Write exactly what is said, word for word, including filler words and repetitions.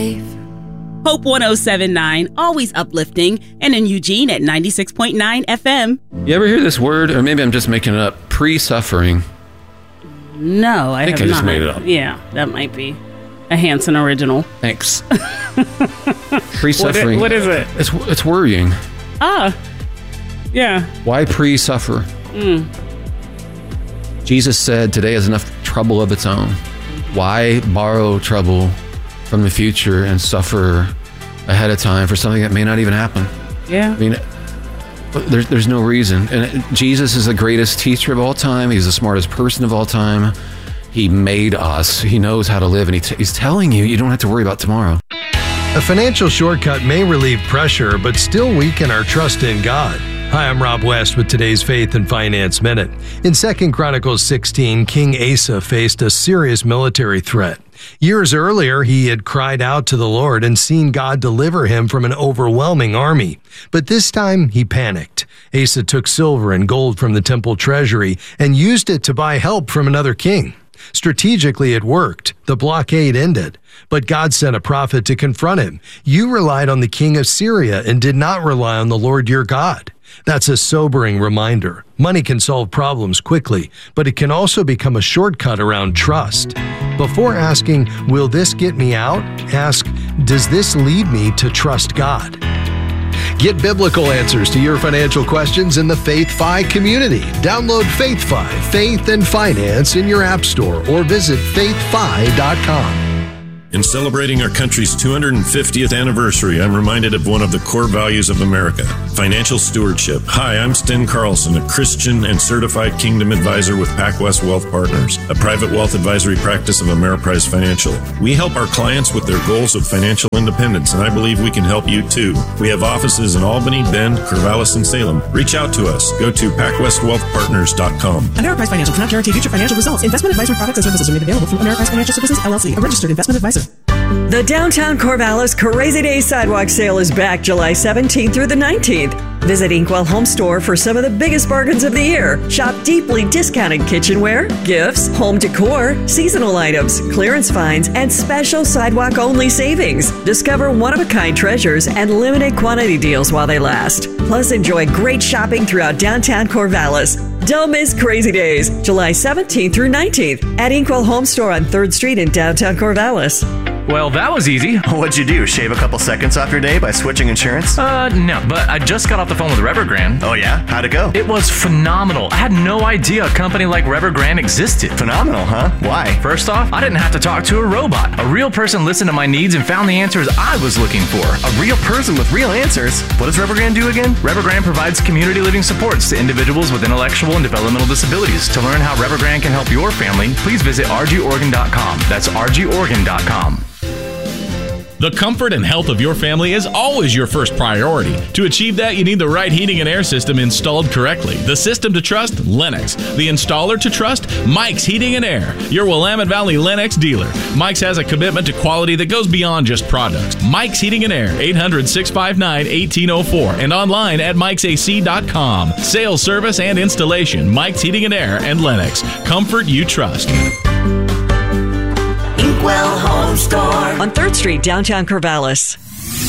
safe. Hope one oh seven point nine, always uplifting, and in Eugene at ninety-six point nine F M. You ever hear this word, or maybe I'm just making it up, pre-suffering? No, I, I think have I just not. made it up. Yeah, that might be a Hanson original. Thanks. Pre-suffering. What is, what is it? It's it's worrying. Ah, yeah. Why pre-suffer? Mm. Jesus said today has enough trouble of its own. Why borrow trouble from the future and suffer ahead of time for something that may not even happen? Yeah. I mean, there's there's no reason. And Jesus is the greatest teacher of all time. He's the smartest person of all time. He made us. He knows how to live, and he t- he's telling you you don't have to worry about tomorrow. A financial shortcut may relieve pressure, but still weaken our trust in God. Hi, I'm Rob West with today's Faith and Finance Minute. In Second Chronicles sixteen, King Asa faced a serious military threat. Years earlier, he had cried out to the Lord and seen God deliver him from an overwhelming army. But this time, he panicked. Asa took silver and gold from the temple treasury and used it to buy help from another king. Strategically, it worked. The blockade ended. But God sent a prophet to confront him. You relied on the king of Syria and did not rely on the Lord your God. That's a sobering reminder. Money can solve problems quickly, but it can also become a shortcut around trust. Before asking, will this get me out? Ask, does this lead me to trust God? Get biblical answers to your financial questions in the FaithFi community. Download FaithFi, Faith and Finance in your app store or visit faith fi dot com. In celebrating our country's two hundred fiftieth anniversary, I'm reminded of one of the core values of America, financial stewardship. Hi, I'm Sten Carlson, a Christian and certified Kingdom advisor with PacWest Wealth Partners, a private wealth advisory practice of Ameriprise Financial. We help our clients with their goals of financial independence, and I believe we can help you too. We have offices in Albany, Bend, Corvallis, and Salem. Reach out to us. Go to pac west wealth partners dot com. Ameriprise Financial cannot guarantee future financial results. Investment advisory products and services are made available from Ameriprise Financial Services, L L C, a registered investment advisor. The Downtown Corvallis Crazy Day Sidewalk Sale is back July seventeenth through the nineteenth. Visit Inkwell Home Store for some of the biggest bargains of the year. Shop deeply discounted kitchenware, gifts, home decor, seasonal items, clearance finds, and special sidewalk-only savings. Discover one-of-a-kind treasures and limited quantity deals while they last. Plus, enjoy great shopping throughout downtown Corvallis. Don't miss Crazy Days, July seventeenth through nineteenth at Inkwell Home Store on third Street in downtown Corvallis. Well, that was easy. What'd you do? Shave a couple seconds off your day by switching insurance? Uh, no, but I just got off the phone with Evergrande. Oh, yeah? How'd it go? It was phenomenal. I had no idea a company like Evergrande existed. Phenomenal, huh? Why? First off, I didn't have to talk to a robot. A real person listened to my needs and found the answers I was looking for. A real person with real answers? What does Evergrande do again? Evergrande provides community living supports to individuals with intellectual and developmental disabilities. To learn how Evergrande can help your family, please visit r g organ dot com. That's r g organ dot com. The comfort and health of your family is always your first priority. To achieve that, you need the right heating and air system installed correctly. The system to trust, Lennox. The installer to trust, Mike's Heating and Air, your Willamette Valley Lennox dealer. Mike's has a commitment to quality that goes beyond just products. Mike's Heating and Air, eight hundred, six five nine, one eight zero four, and online at mikes a c dot com. Sales, service, and installation, Mike's Heating and Air and Lennox. Comfort you trust. Inkwell Home Store on third Street, downtown Corvallis.